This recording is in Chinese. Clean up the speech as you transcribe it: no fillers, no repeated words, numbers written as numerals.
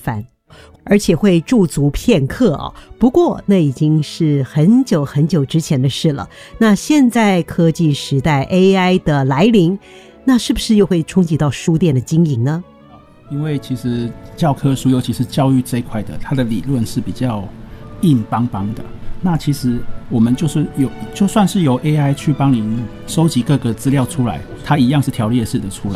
烦，而且会驻足片刻哦。不过那已经是很久很久之前的事了。那现在科技时代 AI 的来临，那是不是又会冲击到书店的经营呢？ 因为其实教科书尤其是教育这一块的，它的理论是比较硬邦邦的。那其实我们就算是由 AI 去帮您收集各个资料出来，它一样是条列式的出来。